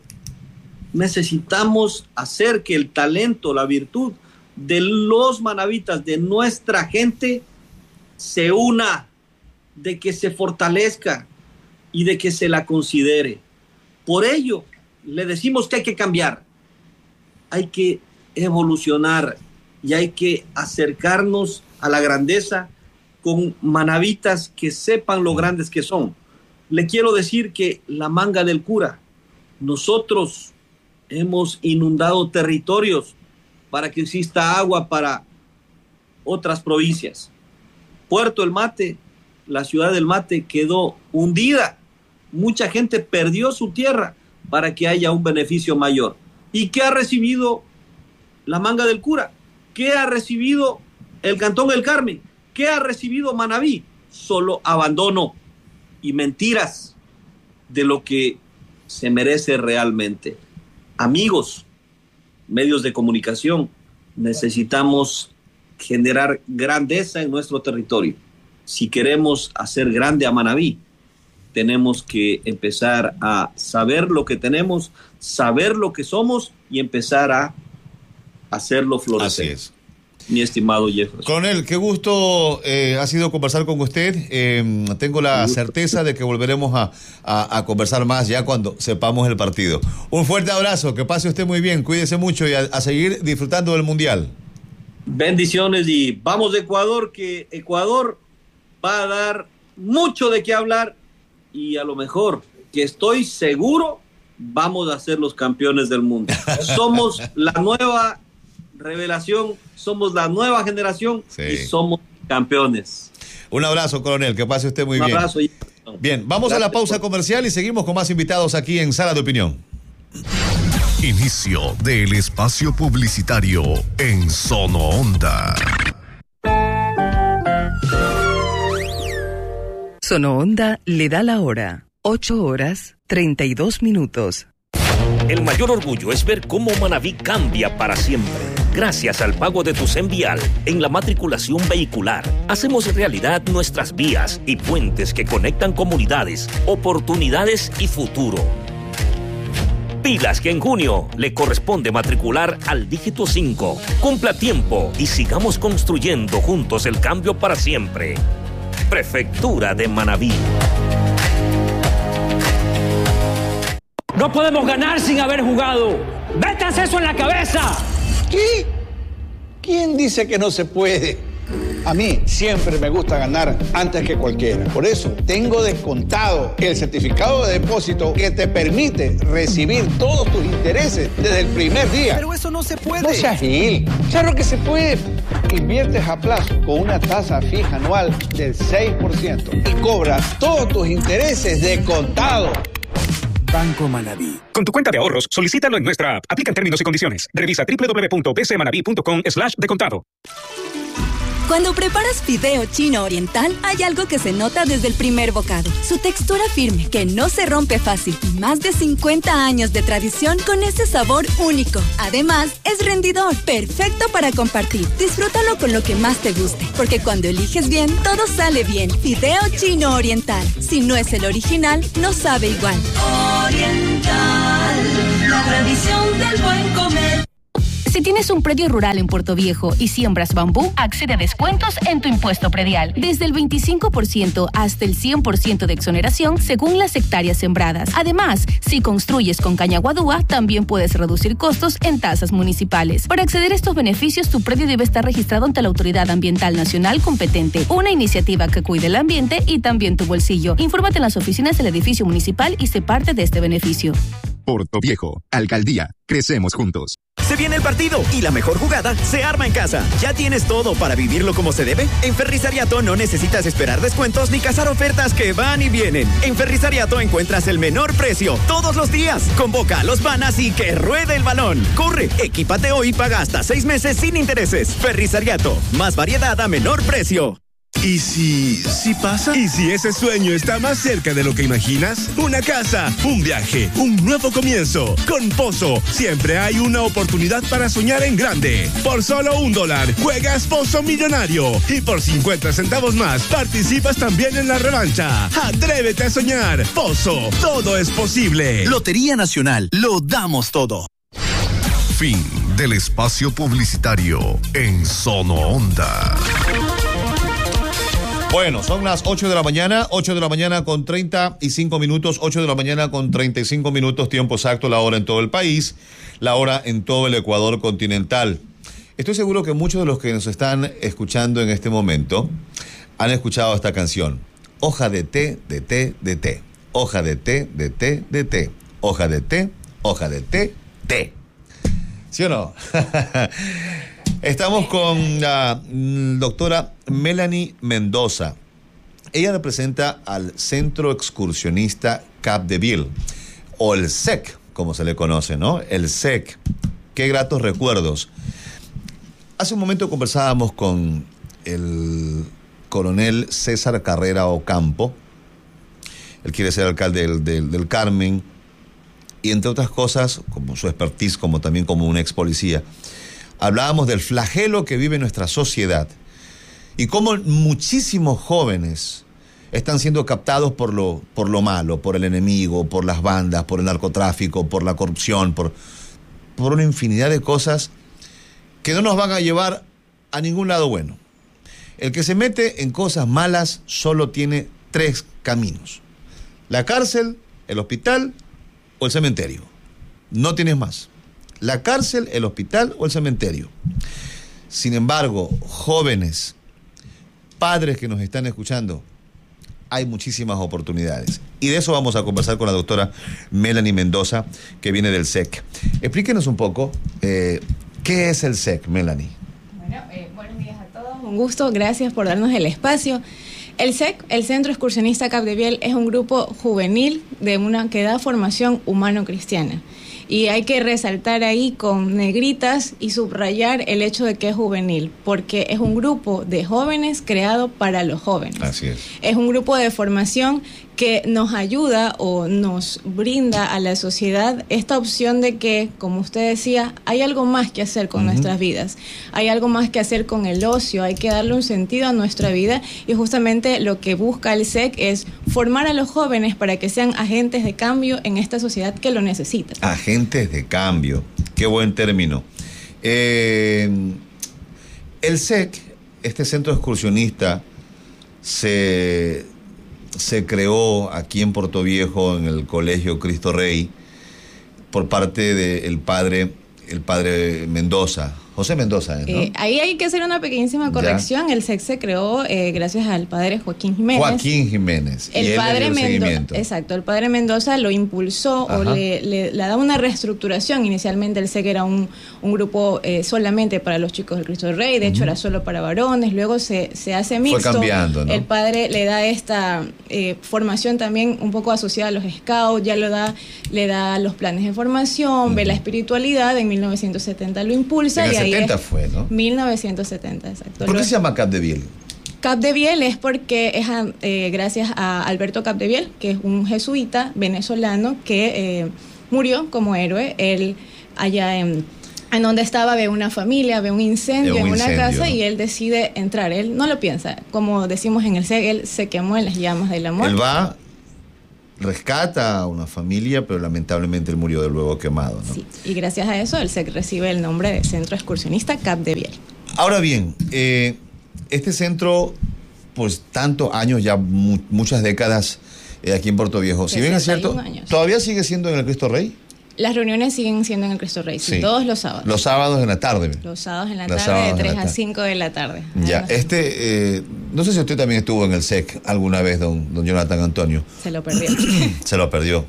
Necesitamos hacer que el talento, la virtud de los manavitas, de nuestra gente, se una, de que se fortalezca y de que se la considere. Por ello, le decimos que hay que cambiar, hay que evolucionar y hay que acercarnos a la grandeza con manavitas que sepan lo grandes que son. Le quiero decir que la Manga del Cura, nosotros hemos inundado territorios para que exista agua para otras provincias. Puerto El Mate, la ciudad del Mate, quedó hundida. Mucha gente perdió su tierra para que haya un beneficio mayor. ¿Y qué ha recibido la Manga del Cura? ¿Qué ha recibido el Cantón El Carmen? ¿Qué ha recibido Manaví? Solo abandono y mentiras de lo que se merece realmente. Amigos, medios de comunicación, necesitamos generar grandeza en nuestro territorio. Si queremos hacer grande a Manaví, tenemos que empezar a saber lo que tenemos, saber lo que somos y empezar a hacerlo florecer. Así es. Mi estimado Jefferson. Coronel, qué gusto ha sido conversar con usted. Tengo la certeza de que volveremos a conversar más ya cuando sepamos el partido. Un fuerte abrazo, que pase usted muy bien, cuídese mucho y a seguir disfrutando del Mundial. Bendiciones y vamos de Ecuador, que Ecuador va a dar mucho de qué hablar y a lo mejor, que estoy seguro, vamos a ser los campeones del mundo. Somos la nueva revelación, somos la nueva generación, sí, y somos campeones. Un abrazo, coronel, que pase usted muy bien. Un abrazo. Bien, vamos a la pausa comercial y seguimos con más invitados aquí en Sala de Opinión. Inicio del espacio publicitario en Sono Onda. Sono Onda le da la hora. 8:32. El mayor orgullo es ver cómo Manaví cambia para siempre. Gracias al pago de tu CENVIAL en la matriculación vehicular, hacemos realidad nuestras vías y puentes que conectan comunidades, oportunidades y futuro. Pilas que en junio le corresponde matricular al dígito 5. Cumpla a tiempo y sigamos construyendo juntos el cambio para siempre. Prefectura de Manaví. No podemos ganar sin haber jugado. ¡Métanse eso en la cabeza! ¿Qué? ¿Quién dice que no se puede? A mí siempre me gusta ganar antes que cualquiera. Por eso tengo descontado el certificado de depósito que te permite recibir todos tus intereses desde el primer día. Pero eso no se puede. No seas gil. Claro que se puede. Inviertes a plazo con una tasa fija anual del 6% y cobras todos tus intereses de contado. Banco Manaví. Con tu cuenta de ahorros, solicítalo en nuestra app. Aplican términos y condiciones. Revisa www.bcmanaví.com/decontado. Cuando preparas fideo chino oriental, hay algo que se nota desde el primer bocado. Su textura firme, que no se rompe fácil. Y más de 50 años de tradición con ese sabor único. Además, es rendidor, perfecto para compartir. Disfrútalo con lo que más te guste, porque cuando eliges bien, todo sale bien. Fideo chino oriental. Si no es el original, no sabe igual. Oriental, la tradición del buen comer. Si tienes un predio rural en Puerto Viejo y siembras bambú, accede a descuentos en tu impuesto predial. Desde el 25% hasta el 100% de exoneración según las hectáreas sembradas. Además, si construyes con caña guadúa, también puedes reducir costos en tasas municipales. Para acceder a estos beneficios, tu predio debe estar registrado ante la Autoridad Ambiental Nacional competente. Una iniciativa que cuide el ambiente y también tu bolsillo. Infórmate en las oficinas del edificio municipal y sé parte de este beneficio. Puerto Viejo, Alcaldía, crecemos juntos. Se viene el partido y la mejor jugada se arma en casa. ¿Ya tienes todo para vivirlo como se debe? En Ferrisariato no necesitas esperar descuentos ni cazar ofertas que van y vienen. En Ferrisariato encuentras el menor precio todos los días. Convoca a los panas y que ruede el balón. Corre, equípate hoy y paga hasta 6 meses sin intereses. Ferrisariato, más variedad a menor precio. ¿Y si pasa? ¿Y si ese sueño está más cerca de lo que imaginas? Una casa, un viaje, un nuevo comienzo. Con Pozo siempre hay una oportunidad para soñar en grande. Por solo $1 juegas Pozo Millonario y por 50 centavos más participas también en la revancha. Atrévete a soñar. Pozo, todo es posible. Lotería Nacional, lo damos todo. Fin del espacio publicitario en Sono Onda. Bueno, son las 8 de la mañana con 35 minutos, 8 de la mañana con 35 minutos, tiempo exacto, la hora en todo el país, la hora en todo el Ecuador continental. Estoy seguro que muchos de los que nos están escuchando en este momento han escuchado esta canción. Hoja de té, de té, de té. Hoja de té, de té, de té. Hoja de té, té. ¿Sí o no? Estamos con la doctora Melanie Mendoza. Ella representa al Centro Excursionista Capdeville, o el SEC, como se le conoce, ¿no? El SEC. Qué gratos recuerdos. Hace un momento conversábamos con el coronel César Carrera Ocampo. Él quiere ser alcalde del Carmen. Y entre otras cosas, como su expertise, como también como un ex policía, hablábamos del flagelo que vive nuestra sociedad y cómo muchísimos jóvenes están siendo captados por lo malo, por el enemigo, por las bandas, por el narcotráfico, por la corrupción, por una infinidad de cosas que no nos van a llevar a ningún lado bueno. El que se mete en cosas malas solo tiene 3 caminos: la cárcel, el hospital o el cementerio. No tienes más. La cárcel, el hospital o el cementerio. Sin embargo, jóvenes, padres que nos están escuchando, hay muchísimas oportunidades. Y de eso vamos a conversar con la doctora Melanie Mendoza, que viene del SEC. Explíquenos un poco, ¿qué es el SEC, Melanie? Bueno, buenos días a todos, un gusto, gracias por darnos el espacio. El SEC, el Centro Excursionista Capdeville, es un grupo juvenil que da formación humano-cristiana. Y hay que resaltar ahí con negritas y subrayar el hecho de que es juvenil, porque es un grupo de jóvenes creado para los jóvenes. Así es. Es un grupo de formación que nos ayuda o nos brinda a la sociedad esta opción de que, como usted decía, hay algo más que hacer con nuestras vidas, hay algo más que hacer con el ocio, hay que darle un sentido a nuestra vida, y justamente lo que busca el SEC es formar a los jóvenes para que sean agentes de cambio en esta sociedad que lo necesita. Agentes de cambio, qué buen término. El SEC, este centro excursionista, se creó aquí en Puerto Viejo, en el Colegio Cristo Rey, por parte del padre Mendoza, José Mendoza, ¿no? Ahí hay que hacer una pequeñísima corrección. Ya. El SEC se creó gracias al padre Joaquín Jiménez. Joaquín Jiménez. El padre Mendoza. Exacto, el padre Mendoza lo impulsó. Ajá. O le da una reestructuración. Inicialmente el SEC era un grupo solamente para los chicos del Cristo Rey, de hecho era solo para varones, luego se hace mixto. Fue cambiando, ¿no? El padre le da esta formación también un poco asociada a los scouts, ya le da los planes de formación, ve la espiritualidad, en 1970 lo impulsa. En 70 fue, ¿no? 1970, exacto. ¿Por qué se llama Capdeviel? Capdeviel es porque es gracias a Alberto Capdeviel, que es un jesuita venezolano que murió como héroe. Él allá en donde estaba ve una familia, ve un incendio en una casa, ¿no? Y él decide entrar. Él no lo piensa. Como decimos en el SEC, él se quemó en las llamas del amor. Él va, rescata a una familia, pero lamentablemente él murió de luego quemado, ¿no? Sí, y gracias a eso el SEC recibe el nombre de Centro Excursionista Capdeviel. Ahora bien, este centro, pues tantos años, ya muchas décadas aquí en Puerto Viejo, si bien es cierto, años. ¿Todavía sigue siendo en el Cristo Rey? Las reuniones siguen siendo en el Cristo Rey, sí, todos los sábados. Los sábados en la tarde. Los sábados en la tarde, de 3 a 5 de la tarde. Ya, no sé si usted también estuvo en el SEC alguna vez, don Jonathan Antonio. Se lo perdió. Se lo perdió.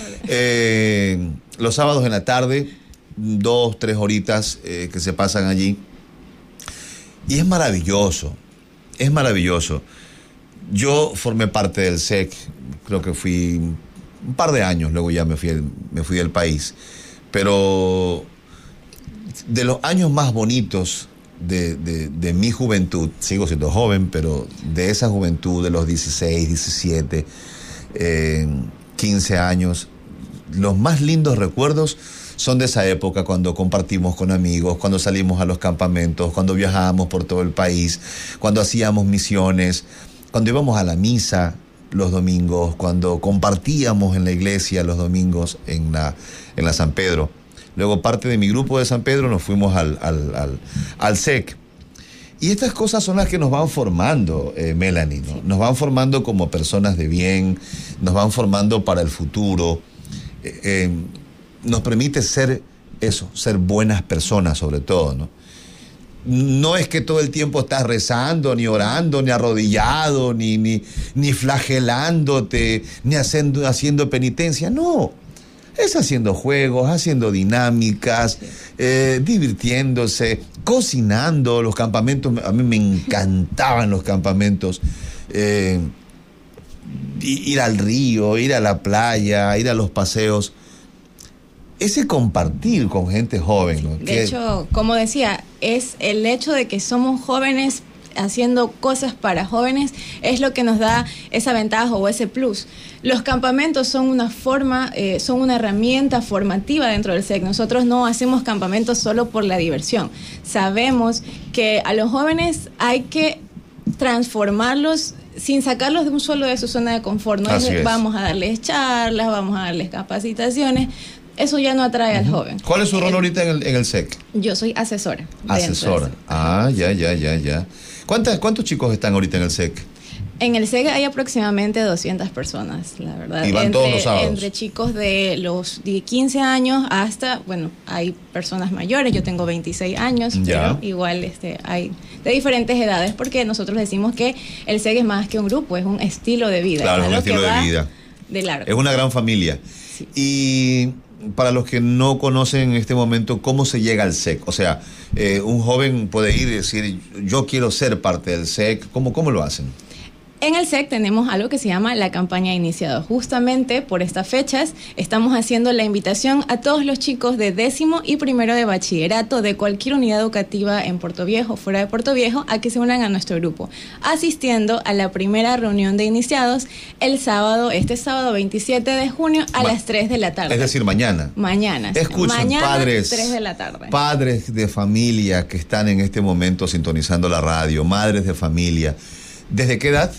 Los sábados en la tarde, 2, 3 horitas que se pasan allí. Y es maravilloso, es maravilloso. Yo formé parte del SEC, creo que fui un par de años, luego ya me fui del país. Pero de los años más bonitos de mi juventud, sigo siendo joven, pero de esa juventud de los 16, 17, 15 años, los más lindos recuerdos son de esa época, cuando compartimos con amigos, cuando salimos a los campamentos, cuando viajábamos por todo el país, cuando hacíamos misiones, cuando íbamos a la misa los domingos, cuando compartíamos en la iglesia los domingos en la San Pedro. Luego parte de mi grupo de San Pedro nos fuimos al SEC. Y estas cosas son las que nos van formando, Melanie, ¿no? Nos van formando como personas de bien, nos van formando para el futuro. Nos permite ser buenas personas sobre todo, ¿no? No es que todo el tiempo estás rezando, ni orando, ni arrodillado, ni flagelándote, ni haciendo penitencia, no. Es haciendo juegos, haciendo dinámicas, divirtiéndose, cocinando. Los campamentos, a mí me encantaban los campamentos. Ir al río, ir a la playa, ir a los paseos. Ese compartir con gente joven, ¿no? De hecho, como decía, es el hecho de que somos jóvenes haciendo cosas para jóvenes, es lo que nos da esa ventaja o ese plus. Los campamentos son una forma, son una herramienta formativa dentro del SEC. Nosotros no hacemos campamentos solo por la diversión. Sabemos que a los jóvenes hay que transformarlos sin sacarlos de un solo de su zona de confort. No es, vamos a darles charlas, vamos a darles capacitaciones. Eso ya no atrae al joven. ¿Cuál es su rol ahorita en el SEC? Yo soy asesora. Asesora. Ya. ¿Cuántos chicos están ahorita en el SEC? En el SEC hay aproximadamente 200 personas, la verdad. ¿Y van todos los sábados? Entre chicos de los 15 años hasta, bueno, hay personas mayores, yo tengo 26 años, pero igual hay de diferentes edades, porque nosotros decimos que el SEC es más que un grupo, es un estilo de vida. Claro, es un estilo de vida. De largo. Es una gran familia. Sí. Y para los que no conocen en este momento, ¿cómo se llega al SEC? O sea, un joven puede ir y decir, yo quiero ser parte del SEC. ¿Cómo lo hacen? En el SEC tenemos algo que se llama la campaña de iniciados. Justamente por estas fechas estamos haciendo la invitación a todos los chicos de 10º y 1º de bachillerato de cualquier unidad educativa en Puerto Viejo, fuera de Puerto Viejo, a que se unan a nuestro grupo, asistiendo a la primera reunión de iniciados este sábado 27 de junio a las 3 de la tarde. Es decir, mañana. Mañana. Escuchen, mañana, padres, 3 de la tarde. Padres de familia que están en este momento sintonizando la radio, madres de familia. ¿Desde qué edad?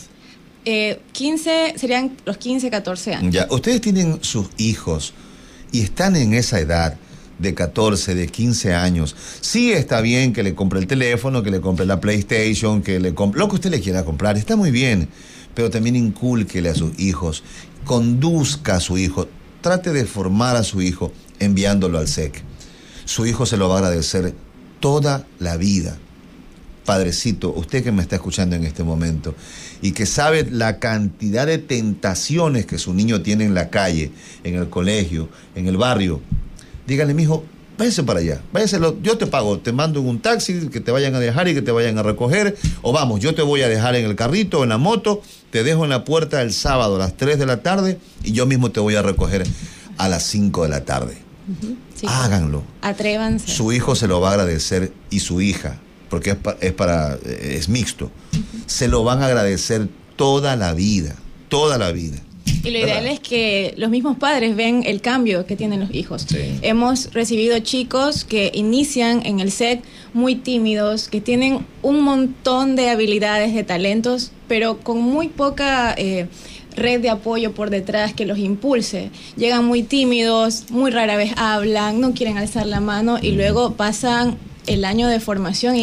15, serían los 15, 14 años. Ya, ustedes tienen sus hijos y están en esa edad de 14, de 15 años. Sí está bien que le compre el teléfono, que le compre la PlayStation, que le compre lo que usted le quiera comprar, está muy bien, pero también incúlquele a sus hijos, conduzca a su hijo, trate de formar a su hijo enviándolo al SEC. Su hijo se lo va a agradecer toda la vida. Padrecito, usted que me está escuchando en este momento y que sabe la cantidad de tentaciones que su niño tiene en la calle, en el colegio, en el barrio, dígale, mijo, váyase para allá, yo te pago, te mando en un taxi, que te vayan a dejar y que te vayan a recoger, o vamos, yo te voy a dejar en el carrito, en la moto, te dejo en la puerta el sábado a las 3 de la tarde y yo mismo te voy a recoger a las 5 de la tarde. Sí, háganlo. Atrévanse. Su hijo se lo va a agradecer y su hija, porque es mixto. Se lo van a agradecer toda la vida. Y lo ideal es que los mismos padres ven el cambio que tienen los hijos. Sí. Hemos recibido chicos que inician en el SEC muy tímidos, que tienen un montón de habilidades, de talentos, pero con muy poca red de apoyo por detrás que los impulse. Llegan muy tímidos, muy rara vez hablan, no quieren alzar la mano y luego pasan el año de formación y